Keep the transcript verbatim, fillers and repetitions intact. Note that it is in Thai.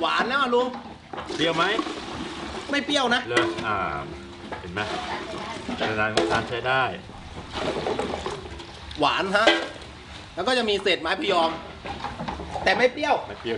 หวานแล้วลุงเปรี้ยวไหมไม่เปรี้ยวนะเลยอ่าเห็นไหมในร้านของทานใช้ได้หวานฮะแล้วก็จะมีเศษไม้พยอม แต่ไม่เปรี้ยวไม่เปรี้ยว